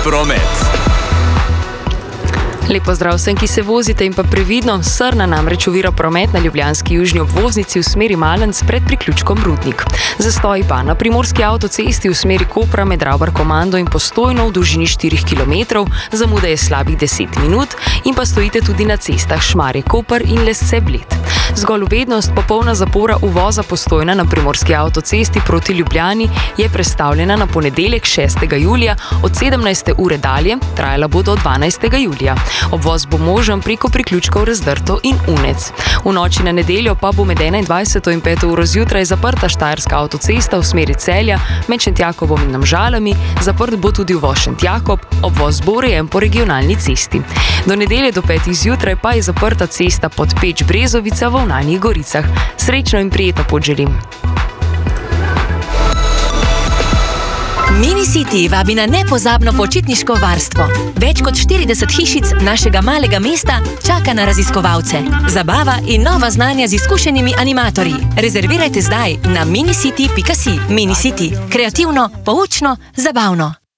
promet. Lepo zdrav vsem, ki se vozite in pa previdno. Srna namreč ovira promet na ljubljanski južni obvoznici v smeri Malenc pred priključkom Rudnik. Zastoj pa na primorski avtocesti v smeri Kopra med Ravbar-Komando in Postojno v dolžini 4 km, zamuda je slabih 10 minut in pa stojite tudi na cestah Šmarje-Koper in Lesce-Bled. Zgolj vednost popolna zapora uvoza Postojna na primorski avtocesti proti Ljubljani je prestavljena na ponedeljek 6. julija od 17. ure dalje, trajala bo do 12. julija. Obvoz bo možen preko priključkov Razdrto in Unec. V noči na nedeljo pa bo med 21. in 5. uro zjutraj zaprta Štajerska avtocesta v smeri Celja med Šentjakovom in Domžalami, zaprt bo tudi uvoz Šentjakob, obvoz bo urejen po regionalni cesti. Do nedelje do 5. zjutraj pa je zaprta cesta pod Peč-Brezovica v Avnanjih Goricah. Srečno in prijetno pot želim. Minicity vabi na nepozabno počitniško varstvo. Več kot 40 hišic našega malega mesta čaka na raziskovalce. Zabava in nova znanja z izkušenimi animatorji. Rezervirajte zdaj na minicity.si. Minicity. Kreativno, poučno, zabavno.